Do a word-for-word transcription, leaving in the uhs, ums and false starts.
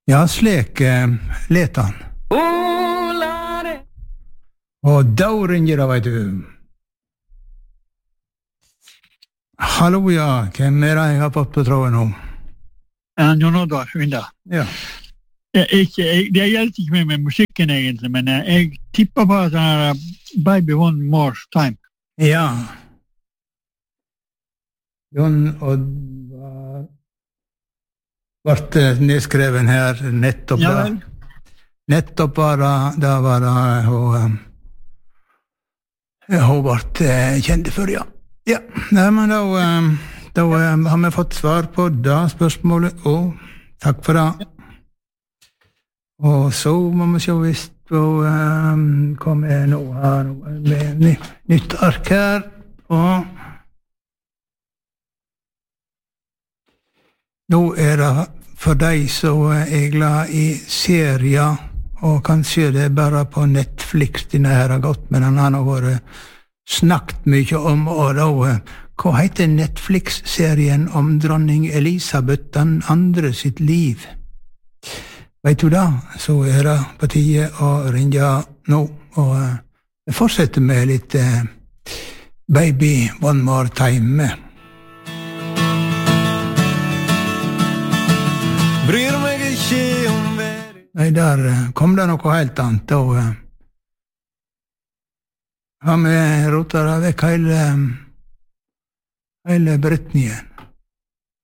Ja, slik eh, let han. Og da ringer det, vet du. Hallo, ja. Hvem er det jeg har fått på tråden nå? Ja, Jon Oddvar, Vinda. Ja. Jeg, ikke, jeg, det hjelper ikke meg med musikken egentlig, men jeg, jeg tipper på at det er Baby One More Time. Ja. Jon Oddvar ble nedskreven her nettopp Ja, da. vel. Nettopp var det, da var det hun, hun ble kjent for, ja. Ja, nei, men da, da har vi fått svar på det spørsmålet, og takk for det. Og så må vi se hvis vi um, kommer nå her med ny, nytt ark her, og nå er det for deg som er glad i serier, og kanskje det er bare på Netflix denne her har gått, men han har vært snakket mye om, og da, hva heter Netflix-serien om dronning Elisabeth den andre sitt liv? Vet du da, så er det på tide å ringe nå, og vi fortsetter med litt uh, Baby One More Time. Bryr meg ikke om vær. Nei, der kom det noe helt annet. Da uh, har vi rotet vekk hele, hele Britnien.